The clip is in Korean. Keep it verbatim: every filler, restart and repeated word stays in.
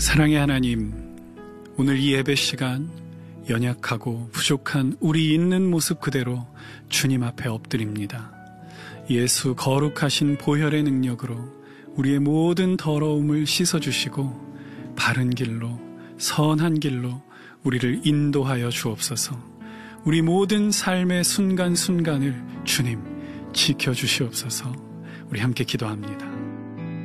사랑의 하나님, 오늘 이 예배 시간 연약하고 부족한 우리 있는 모습 그대로 주님 앞에 엎드립니다. 예수 거룩하신 보혈의 능력으로 우리의 모든 더러움을 씻어주시고 바른 길로, 선한 길로 우리를 인도하여 주옵소서. 우리 모든 삶의 순간순간을 주님 지켜주시옵소서. 우리 함께 기도합니다.